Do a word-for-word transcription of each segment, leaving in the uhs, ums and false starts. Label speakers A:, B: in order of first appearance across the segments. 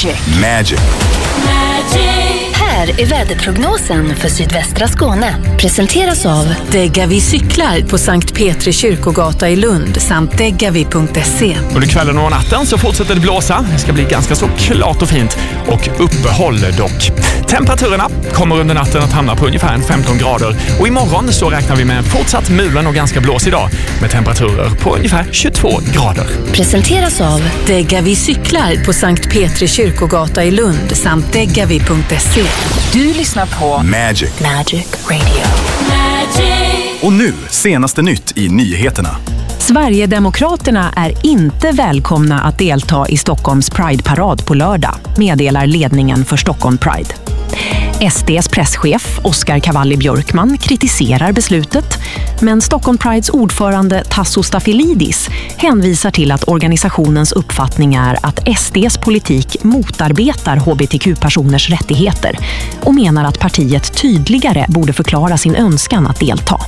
A: Magic.
B: Magic.
A: Här är väderprognosen för sydvästra Skåne. Presenteras av
C: Degavi cyklar på Sankt Petri kyrkogata i Lund samt degavi punkt se.
D: Under kvällen och natten så fortsätter det blåsa. Det ska bli ganska så klart och fint och uppehåll dock. Temperaturerna kommer under natten att hamna på ungefär femton grader och imorgon så räknar vi med en fortsatt mulen och ganska blås idag med temperaturer på ungefär tjugotvå grader.
A: Presenteras av
C: Degavi cyklar på Sankt Petri kyrkogata i Lund samt degavi punkt se.
A: Du lyssnar på
B: Magic.
A: Magic Radio. Magic.
B: Och nu, senaste nytt i nyheterna.
E: Sverigedemokraterna är inte välkomna att delta i Stockholms Pride-parad på lördag, meddelar ledningen för Stockholm Pride. S D:s presschef Oskar Cavalli Björkman kritiserar beslutet, men Stockholm Prides ordförande Tasso Stafilidis hänvisar till att organisationens uppfattning är att S D:s politik motarbetar hbtq-personers rättigheter och menar att partiet tydligare borde förklara sin önskan att delta.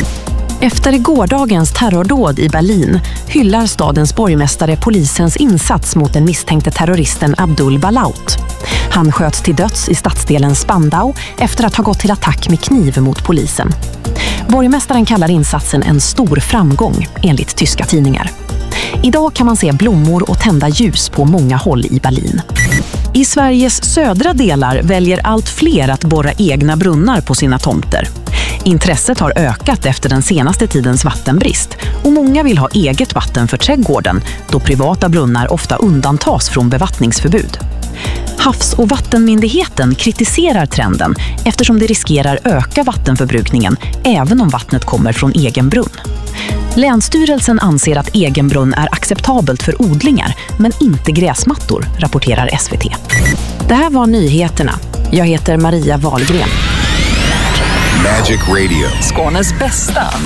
E: Efter gårdagens terrordåd i Berlin hyllar stadens borgmästare polisens insats mot den misstänkte terroristen Abdul Balaut. Han sköts till döds i stadsdelen Spandau efter att ha gått till attack med kniv mot polisen. Borgmästaren kallar insatsen en stor framgång, enligt tyska tidningar. Idag kan man se blommor och tända ljus på många håll i Berlin. I Sveriges södra delar väljer allt fler att borra egna brunnar på sina tomter. Intresset har ökat efter den senaste tidens vattenbrist och många vill ha eget vatten för trädgården då privata brunnar ofta undantas från bevattningsförbud. Havs- och vattenmyndigheten kritiserar trenden eftersom det riskerar öka vattenförbrukningen även om vattnet kommer från egen brunn. Länsstyrelsen anser att egen brunn är acceptabelt för odlingar men inte gräsmattor, rapporterar S V T. Det här var nyheterna. Jag heter Maria Wahlgren.
B: Magic Radio.
F: Skånes bästa